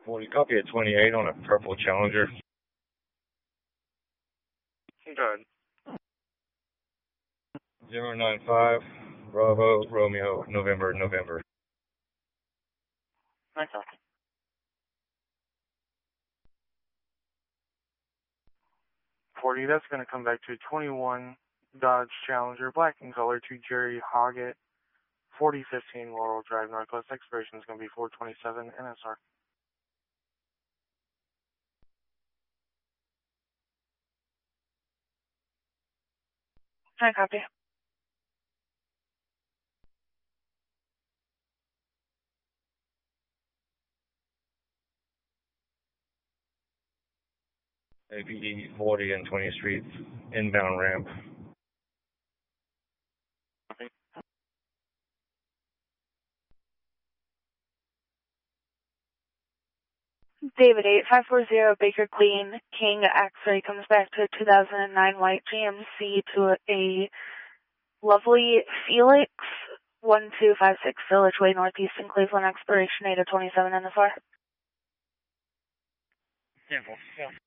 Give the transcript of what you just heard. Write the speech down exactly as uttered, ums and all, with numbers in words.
forty, copy at twenty-eight on a purple Challenger. Good. zero nine five, Bravo, Romeo, November, November. Nice talk. forty, that's going to come back to twenty-one Dodge Challenger, black in color, to Jerry Hoggett, forty fifteen Laurel Drive, Northwest. Expiration is going to be four twenty-seven N S R. I copy. A P D forty and twentieth Street, inbound ramp. David, eight five four zero Baker Clean, King X-Ray comes back to two thousand nine white G M C to a lovely Felix, one two five six Village Way, Northeast in Cleveland, expiration eight of twenty-seven N S R. Yeah, well, yeah.